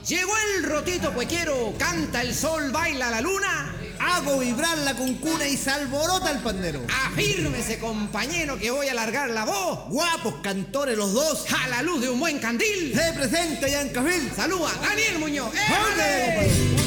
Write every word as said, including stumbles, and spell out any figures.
Llegó el rotito cuequero, canta el sol, baila la luna. Hago vibrar la cuncuna y se alborota el pandero. Afírmese, compañero, que voy a alargar la voz. Guapos cantores los dos. A la luz de un buen candil. Se presenta Yancafil. Saluda Daniel Muñoz. ¡Ande, compadre!